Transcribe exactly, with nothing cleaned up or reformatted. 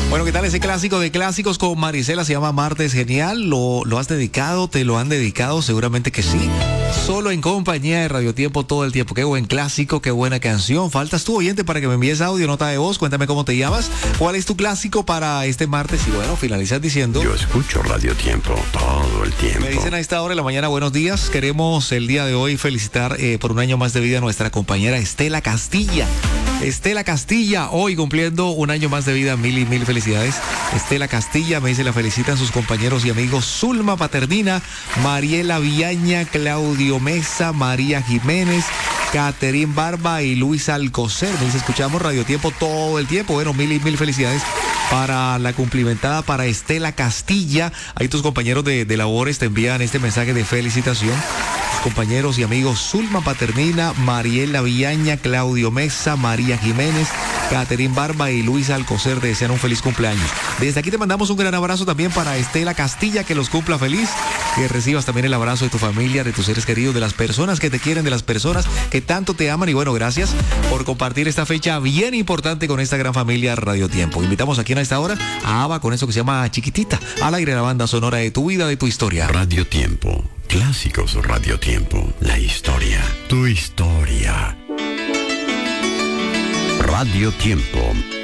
Bueno, ¿qué tal ese clásico de clásicos con Marisela? Se llama Martes Genial. ¿Lo, lo has dedicado? ¿Te lo han dedicado? Seguramente que sí. Solo en compañía de Radio Tiempo todo el tiempo. Qué buen clásico, qué buena canción. Faltas tú, oyente, para que me envíes audio, nota de voz. Cuéntame cómo te llamas. ¿Cuál es tu clásico para este martes? Y bueno, finalizas diciendo... Yo escucho Radio Tiempo todo el tiempo. Me dicen a esta hora de la mañana, buenos días. Queremos el día de hoy felicitar eh, por un año más de vida a nuestra compañera Estela Castilla. Estela Castilla, hoy cumpliendo un año más de vida. Mil y mil felicidades. Estela Castilla, me dice, la felicitan sus compañeros y amigos Zulma Paternina, Mariela Villaña, Claudio Mesa, María Jiménez, Caterín Barba y Luis Alcocer. Me dice, escuchamos Radio Tiempo todo el tiempo. Bueno, mil y mil felicidades para la cumplimentada, para Estela Castilla. Ahí tus compañeros de, de labores te envían este mensaje de felicitación. Tus compañeros y amigos Zulma Paternina, Mariela Villaña, Claudio Mesa, María Jiménez, Caterín Barba y Luis Alcocer te desean un feliz cumpleaños. Desde aquí te mandamos un gran abrazo también para Estela Castilla, que los cumpla feliz, que recibas también el abrazo de tu familia, de tus seres queridos, de las personas que te quieren, de las personas que tanto te aman. Y bueno, gracias por compartir esta fecha bien importante con esta gran familia Radio Tiempo. Invitamos aquí a esta hora a Ava con eso que se llama Chiquitita, al aire la banda sonora de tu vida, de tu historia. Radio Tiempo, clásicos Radio Tiempo, la historia, tu historia. Radio Tiempo.